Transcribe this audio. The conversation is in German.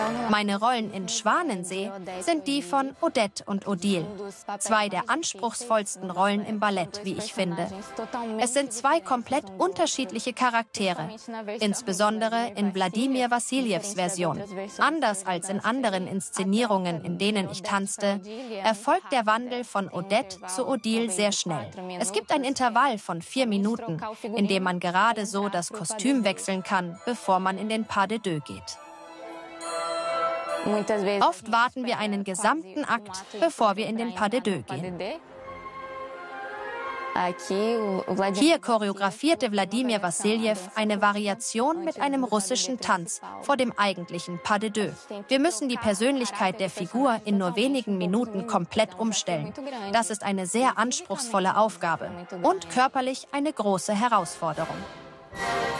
Meine Rollen in Schwanensee sind die von Odette und Odile. Zwei der anspruchsvollsten Rollen im Ballett, wie ich finde. Es sind zwei komplett unterschiedliche Charaktere, insbesondere in Wladimir Wassiljews Version. Anders als in anderen Inszenierungen, in denen ich tanzte, erfolgt der Wandel von Odette zu Odile sehr schnell. Es gibt ein Intervall von 4 Minuten, in dem man gerade so das Kostüm wechseln kann, bevor man in den Pas de Deux geht. Oft warten wir einen gesamten Akt, bevor wir in den Pas de Deux gehen. Hier choreografierte Wladimir Wassiljew eine Variation mit einem russischen Tanz vor dem eigentlichen Pas de Deux. Wir müssen die Persönlichkeit der Figur in nur wenigen Minuten komplett umstellen. Das ist eine sehr anspruchsvolle Aufgabe und körperlich eine große Herausforderung.